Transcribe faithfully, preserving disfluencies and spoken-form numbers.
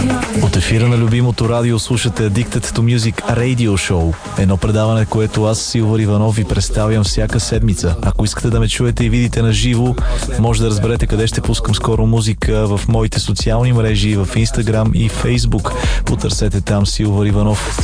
От ефира на любимото радио слушате Addicted to Music Radio Show. Едно предаване, което аз, Силвър Иванов, ви представям всяка седмица. Ако искате да ме чуете и видите на живо, може да разберете къде ще пускам скоро музика в моите социални мрежи, в Instagram и Facebook. Потърсете там Силвър Иванов.